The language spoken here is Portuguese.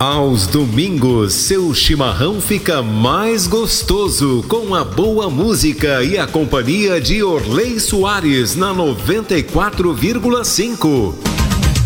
Aos domingos, seu chimarrão fica mais gostoso com a boa música e a companhia de Orley Soares na 94,5.